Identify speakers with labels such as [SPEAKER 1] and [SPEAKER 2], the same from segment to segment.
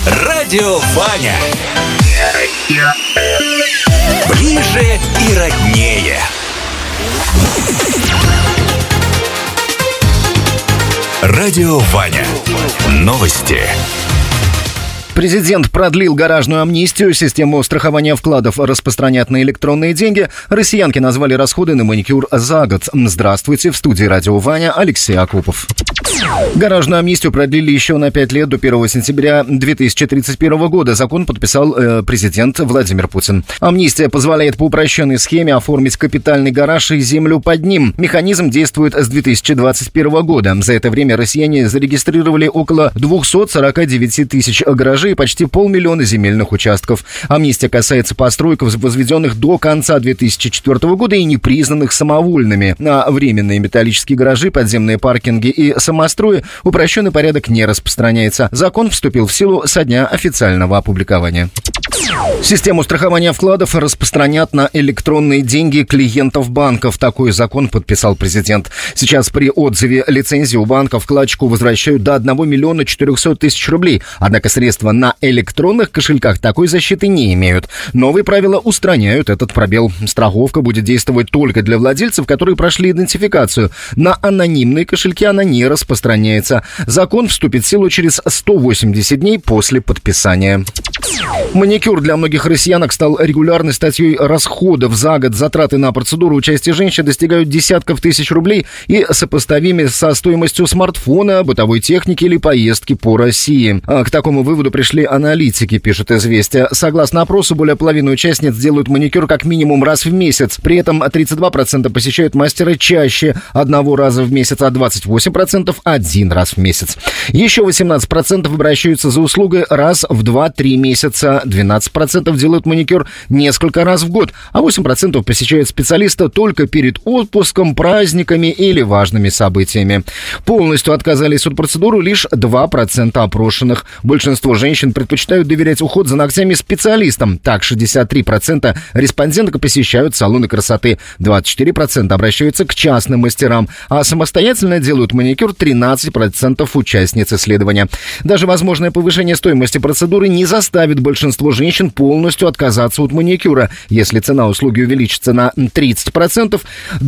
[SPEAKER 1] Радио Ваня. Ближе и роднее. Радио Ваня. Новости.
[SPEAKER 2] Президент продлил гаражную амнистию, систему страхования вкладов распространят на электронные деньги. Россиянки назвали расходы на маникюр за год. Здравствуйте, в студии Радио Ваня Алексей Акупов. Гаражную амнистию продлили еще на 5 лет до 1 сентября 2031 года. Закон подписал президент Владимир Путин. Амнистия позволяет по упрощенной схеме оформить капитальный гараж и землю под ним. Механизм действует с 2021 года. За это время россияне зарегистрировали около 249 тысяч гаражей и почти 500 000 земельных участков. Амнистия касается построек, возведенных до конца 2004 года и непризнанных самовольными. На временные металлические гаражи, подземные паркинги и самострои упрощенный порядок не распространяется. Закон вступил в силу со дня официального опубликования. Систему страхования вкладов распространят на электронные деньги клиентов банков. Такой закон подписал президент. Сейчас при отзыве лицензии у банка вкладчику возвращают до 1 400 000 рублей. Однако средства на электронных кошельках такой защиты не имеют. Новые правила устраняют этот пробел. Страховка будет действовать только для владельцев, которые прошли идентификацию. На анонимные кошельки она не распространяется. Закон вступит в силу через 180 дней после подписания. Маникюр для многих россиянок стал регулярной статьей расходов за год. Затраты на процедуру участия женщин достигают десятков тысяч рублей и сопоставимы со стоимостью смартфона, бытовой техники или поездки по России. К такому выводу пришли аналитики, пишет «Известия». Согласно опросу, более половины участниц делают маникюр как минимум раз в месяц. При этом 32% посещают мастера чаще одного раза в месяц, а 28% один раз в месяц. Еще 18% обращаются за услугой раз в 2-3 месяца. 12% делают маникюр несколько раз в год, а 8% посещают специалиста только перед отпуском, праздниками или важными событиями. Полностью отказались от процедуры лишь 2% опрошенных. Большинство женщин предпочитают доверять уход за ногтями специалистам. Так, 63% респонденток посещают салоны красоты, 24% обращаются к частным мастерам, а самостоятельно делают маникюр 13% участниц исследования. Даже возможное повышение стоимости процедуры не заставит большинство женщин полностью отказаться от маникюра. Если цена услуги увеличится на 30%,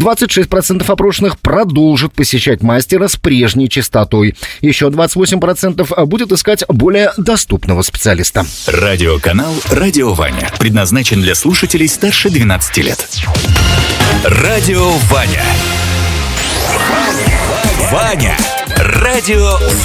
[SPEAKER 2] 26% опрошенных продолжат посещать мастера с прежней частотой. Еще 28% будет искать более доступного специалиста.
[SPEAKER 1] Радиоканал «Радио Ваня» предназначен для слушателей старше 12 лет. Радио Ваня. Ваня. Радио